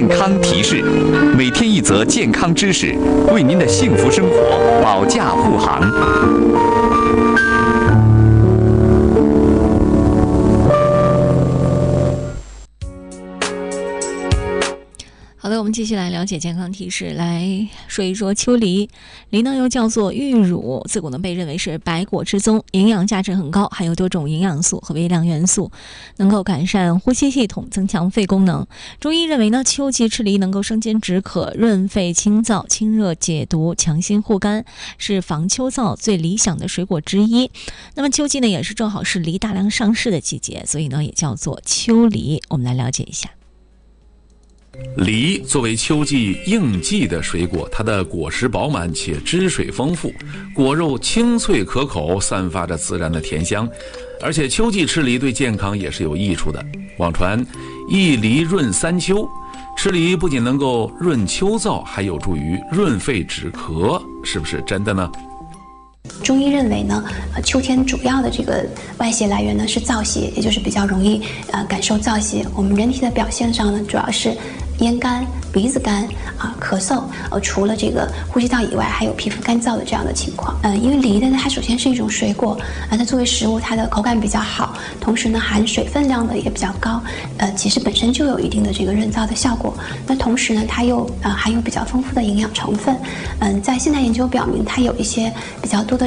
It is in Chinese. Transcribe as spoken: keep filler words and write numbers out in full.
康提示，每天一则健康知识，为您的幸福生活保驾护航。 好的，我们继续来了解健康提示，来说一说秋梨。梨呢又叫做玉乳，自古呢被认为是百果之宗，营养价值很高，含有多种营养素和微量元素，能够改善呼吸系统，增强肺功能。中医认为呢，秋季吃梨能够生津止渴、润肺清燥、清热解毒、强心护肝，是防秋燥最理想的水果之一。那么秋季呢也是正好是梨大量上市的季节，所以呢也叫做秋梨。我们来了解一下。 梨作为秋季应季的水果，它的果实饱满且汁水丰富，果肉清脆可口，散发着自然的甜香。而且秋季吃梨对健康也是有益处的。网传一梨润三秋，吃梨不仅能够润秋燥，还有助于润肺止咳，是不是真的呢？ 中医认为呢，呃，秋天主要的这个外邪来源呢是燥邪，也就是比较容易呃感受燥邪。我们人体的表现上呢，主要是咽干、鼻子干啊、咳嗽。呃，除了这个呼吸道以外，还有皮肤干燥的这样的情况。呃，因为梨呢，它首先是一种水果，啊、呃，它作为食物，它的口感比较好，同时呢，含水分量呢也比较高。呃，其实本身就有一定的这个润燥的效果。那同时呢，它又呃含有比较丰富的营养成分。嗯、呃，在现代研究表明，它有一些比较多的